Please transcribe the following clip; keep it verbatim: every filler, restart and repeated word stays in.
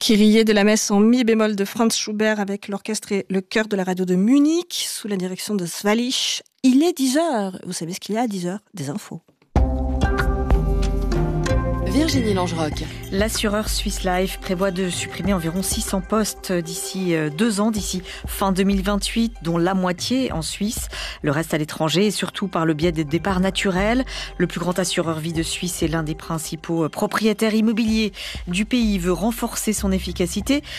Kyrie de la messe en mi bémol de Franz Schubert avec l'orchestre et le chœur de la radio de Munich sous la direction de Svalich. Il est dix heures. Vous savez ce qu'il y a à dix heures? Des infos. Virginie Langeroc. L'assureur Swiss Life prévoit de supprimer environ six cents postes d'ici deux ans, d'ici fin deux mille vingt-huit, dont la moitié en Suisse, le reste à l'étranger et surtout par le biais des départs naturels. Le plus grand assureur vie de Suisse et l'un des principaux propriétaires immobiliers du pays veut renforcer son efficacité.